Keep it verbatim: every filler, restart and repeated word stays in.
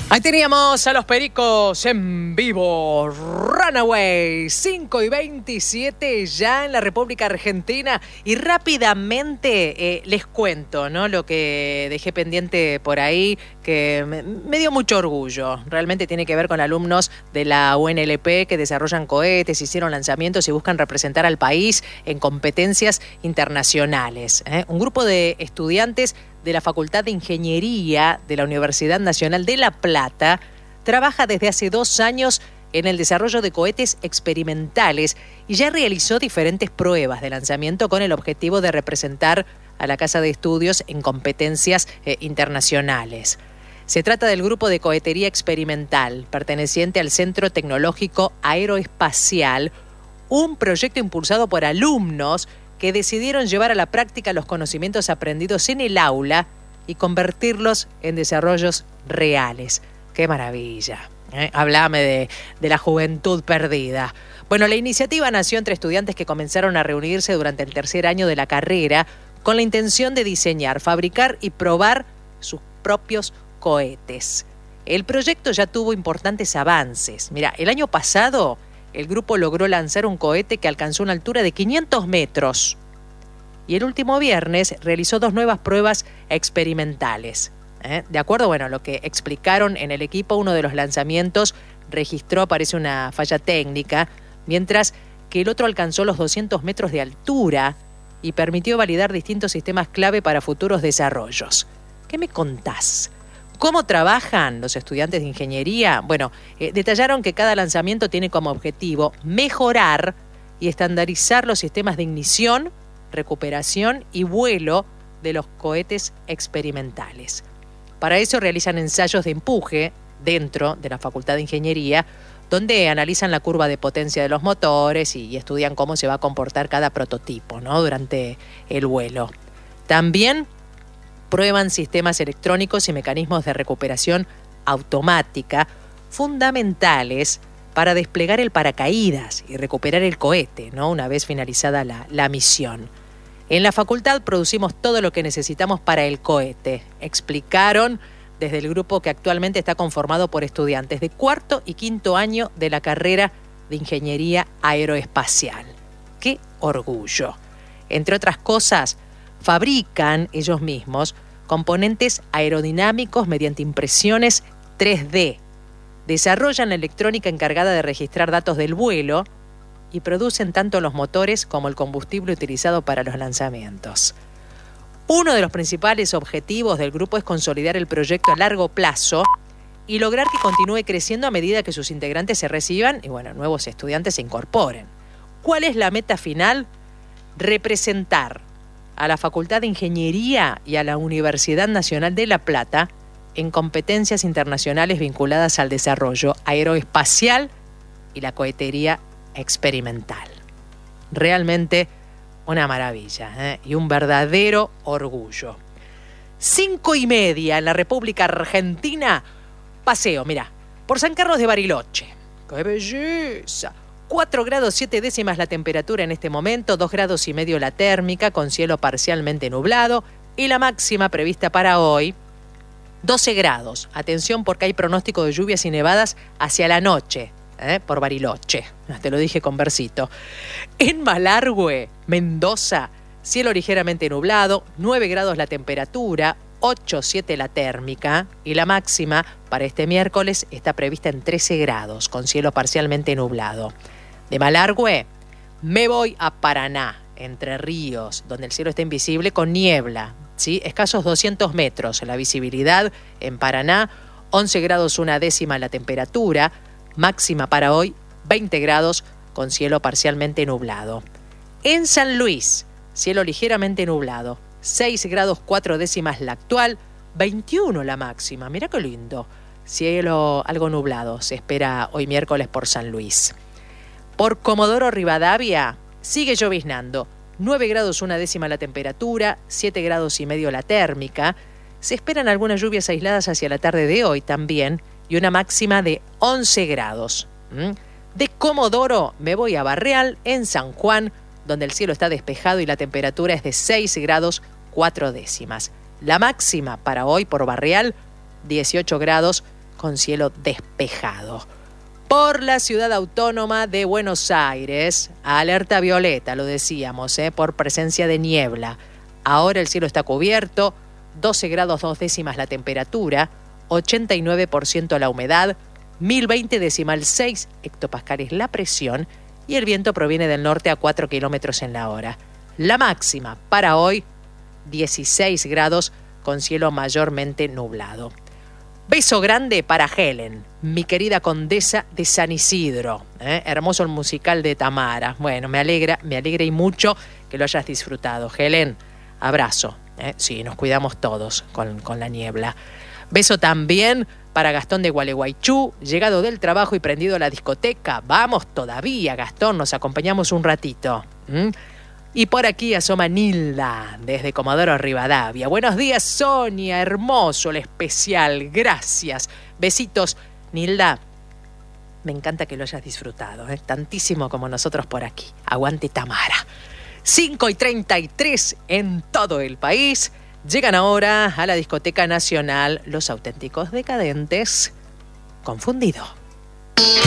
Ahí teníamos a los Pericos en vivo, Runaway, cinco y veintisiete ya en la República Argentina. Y rápidamente eh, les cuento, ¿no?, lo que dejé pendiente por ahí, que me, me dio mucho orgullo. Realmente tiene que ver con alumnos de la U N L P que desarrollan cohetes, hicieron lanzamientos y buscan representar al país en competencias internacionales. ¿eh? Un grupo de estudiantes de la Facultad de Ingeniería de la Universidad Nacional de La Plata trabaja desde hace dos años en el desarrollo de cohetes experimentales y ya realizó diferentes pruebas de lanzamiento con el objetivo de representar a la Casa de Estudios en competencias eh, internacionales. Se trata del grupo de cohetería experimental perteneciente al Centro Tecnológico Aeroespacial, un proyecto impulsado por alumnos que decidieron llevar a la práctica los conocimientos aprendidos en el aula y convertirlos en desarrollos reales. ¡Qué maravilla! ¿eh? Háblame de, de la juventud perdida. Bueno, la iniciativa nació entre estudiantes que comenzaron a reunirse durante el tercer año de la carrera con la intención de diseñar, fabricar y probar sus propios cohetes. El proyecto ya tuvo importantes avances. Mira, el año pasado el grupo logró lanzar un cohete que alcanzó una altura de quinientos metros. Y el último viernes realizó dos nuevas pruebas experimentales. ¿eh? De acuerdo, bueno, a lo que explicaron en el equipo, uno de los lanzamientos registró, parece, una falla técnica, mientras que el otro alcanzó los doscientos metros de altura y permitió validar distintos sistemas clave para futuros desarrollos. ¿Qué me contás? ¿Cómo trabajan los estudiantes de ingeniería? Bueno, eh, detallaron que cada lanzamiento tiene como objetivo mejorar y estandarizar los sistemas de ignición, recuperación y vuelo de los cohetes experimentales. Para eso realizan ensayos de empuje dentro de la Facultad de Ingeniería, donde analizan la curva de potencia de los motores y, y estudian cómo se va a comportar cada prototipo, ¿no?, durante el vuelo. También prueban sistemas electrónicos y mecanismos de recuperación automática fundamentales para desplegar el paracaídas y recuperar el cohete, ¿no?, una vez finalizada la, la misión. En la facultad producimos todo lo que necesitamos para el cohete, explicaron desde el grupo que actualmente está conformado por estudiantes de cuarto y quinto año de la carrera de Ingeniería Aeroespacial. ¡Qué orgullo! Entre otras cosas, fabrican ellos mismos componentes aerodinámicos mediante impresiones tres D, desarrollan la electrónica encargada de registrar datos del vuelo y producen tanto los motores como el combustible utilizado para los lanzamientos. Uno de los principales objetivos del grupo es consolidar el proyecto a largo plazo y lograr que continúe creciendo a medida que sus integrantes se reciban y, bueno, nuevos estudiantes se incorporen. ¿Cuál es la meta final? Representar a la Facultad de Ingeniería y a la Universidad Nacional de La Plata en competencias internacionales vinculadas al desarrollo aeroespacial y la cohetería experimental. Realmente una maravilla, ¿eh? y un verdadero orgullo. Cinco y media en la República Argentina. Paseo, mira, por San Carlos de Bariloche. ¡Qué belleza! cuatro grados siete décimas la temperatura en este momento, dos grados y medio la térmica, con cielo parcialmente nublado, y la máxima prevista para hoy, doce grados. Atención porque hay pronóstico de lluvias y nevadas hacia la noche, ¿eh? por Bariloche. Te lo dije con versito. En Malargüe, Mendoza, cielo ligeramente nublado, nueve grados la temperatura, ocho, siete la térmica, y la máxima para este miércoles está prevista en trece grados, con cielo parcialmente nublado. De Malargüe me voy a Paraná, Entre Ríos, donde el cielo está invisible con niebla, ¿sí? Escasos doscientos metros la visibilidad en Paraná, once grados una décima la temperatura, máxima para hoy veinte grados con cielo parcialmente nublado. En San Luis, cielo ligeramente nublado, seis grados cuatro décimas la actual, veintiuno la máxima, mira qué lindo. Cielo algo nublado se espera hoy miércoles por San Luis. Por Comodoro Rivadavia sigue lloviznando, nueve grados una décima la temperatura, siete grados y medio la térmica. Se esperan algunas lluvias aisladas hacia la tarde de hoy también y una máxima de once grados. ¿Mm? De Comodoro me voy a Barreal, en San Juan, donde el cielo está despejado y la temperatura es de seis grados cuatro décimas. La máxima para hoy por Barreal, dieciocho grados con cielo despejado. Por la ciudad autónoma de Buenos Aires, alerta violeta, lo decíamos, ¿eh? por presencia de niebla. Ahora el cielo está cubierto, doce grados dos décimas la temperatura, ochenta y nueve por ciento la humedad, mil veinte decimal seis hectopascales la presión y el viento proviene del norte a cuatro kilómetros en la hora. La máxima para hoy, dieciséis grados con cielo mayormente nublado. Beso grande para Helen, mi querida condesa de San Isidro. ¿eh? Hermoso el musical de Tamara. Bueno, me alegra, me alegra y mucho que lo hayas disfrutado. Helen, abrazo. ¿eh? Sí, nos cuidamos todos con, con la niebla. Beso también para Gastón de Gualeguaychú, llegado del trabajo y prendido a la discoteca. Vamos todavía, Gastón, nos acompañamos un ratito. ¿Mm? Y por aquí asoma Nilda, desde Comodoro Rivadavia. Buenos días, Sonia, hermoso el especial, gracias. Besitos, Nilda. Me encanta que lo hayas disfrutado, ¿eh? tantísimo como nosotros por aquí. Aguante Tamara. cinco y treinta y tres en todo el país. Llegan ahora a la Discoteca Nacional Los Auténticos Decadentes. Confundido.